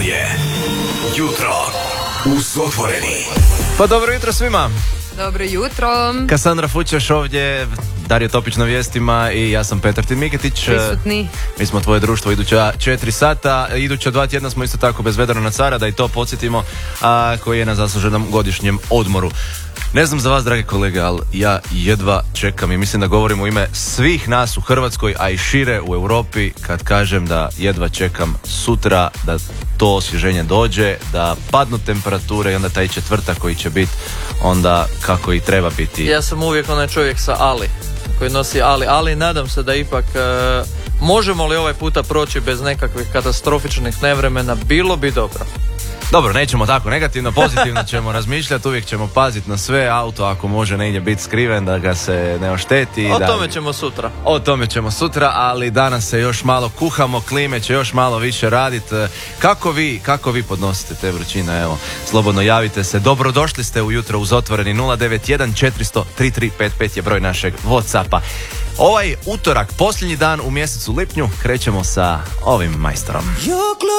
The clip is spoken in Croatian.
je Jutro uz Otvoreni. Pa dobro jutro svima. Dobro jutro. Kasandra Fućeš ovdje, Dario Topić na vijestima i ja sam Petar Miketić. Prisutni. Mi smo tvoje društvo iduća 4 sata. Iduća 2 tjedna smo isto tako bez Vedrana Cara, da i to podsjetimo, koji je na zasluženom godišnjem odmoru. Ne znam za vas, drage kolege, ali ja jedva čekam i mislim da govorim u ime svih nas u Hrvatskoj, a i šire u Europi, kad kažem da jedva čekam sutra da to osvježenje dođe, da padnu temperature i onda taj četvrtak koji će biti onda kako i treba biti. Ja sam uvijek onaj čovjek sa ali, koji nosi ali nadam se da ipak možemo li ovaj puta proći bez nekakvih katastrofičnih nevremena, bilo bi dobro. Dobro, nećemo tako negativno, pozitivno ćemo razmišljati, uvijek ćemo paziti na sve, auto ako može negdje biti skriven da ga se ne ošteti. O tome ćemo sutra. O tome ćemo sutra, ali danas se još malo kuhamo, klime će još malo više raditi. Kako vi podnosite te vrućine? Evo, slobodno javite se. Dobrodošli ste u Jutro uz Otvoreni. 091 400 3355 je broj našeg WhatsAppa. Ovaj utorak, posljednji dan u mjesecu lipnju, krećemo sa ovim majstorom.